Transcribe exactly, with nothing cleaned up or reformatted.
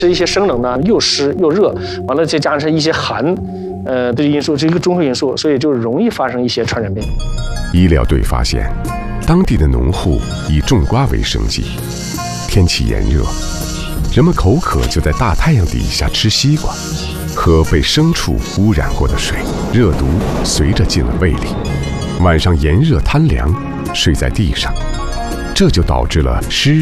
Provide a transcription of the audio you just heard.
这一些生冷呢，又湿又热，完了再加上一些寒，呃的因素，这一个综合因素，所以就容易发生一些传染病。 医疗队发现，当地的农户以种瓜为生计，天气炎热，人们口渴就在大太阳底下吃西瓜，喝被牲畜污染过的水，热毒随着进了胃里。晚上炎热贪凉，睡在地上，这就导致了湿